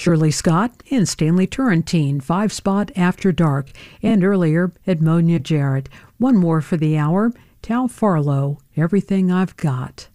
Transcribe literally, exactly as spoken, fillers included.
Shirley Scott and Stanley Turrentine, Five Spot After Dark, and earlier, Edmonia Jarrett. One more for the hour, Tal Farlow, Everything I've Got.